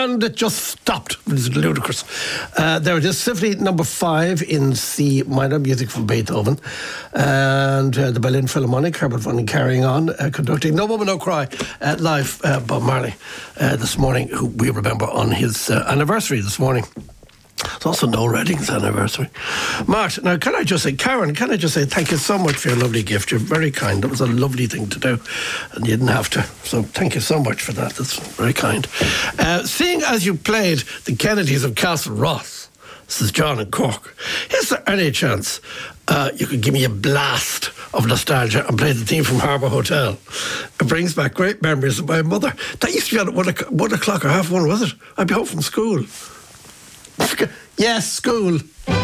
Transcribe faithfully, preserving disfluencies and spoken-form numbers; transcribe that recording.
and it just stopped. It was ludicrous. Uh, there it is, Symphony number five in C minor, music from Beethoven, and uh, the Berlin Philharmonic, Herbert von carrying on, uh, conducting No Woman No Cry, uh, live, uh, Bob Marley uh, this morning, who we remember on his uh, anniversary this morning. It's also Noel Redding's anniversary. Mart, now can I just say, Karen, can I just say thank you so much for your lovely gift. You're very kind. It was a lovely thing to do, and you didn't have to. So thank you so much for that. That's very kind. Uh, seeing as you played the Kennedys of Castle Ross, this is John in Cork, is there any chance uh, you could give me a blast of nostalgia and play the theme from Harbour Hotel? It brings back great memories of my mother. That used to be on at one, o'clock, one o'clock or half one, was it? I'd be home from school. Yes, school.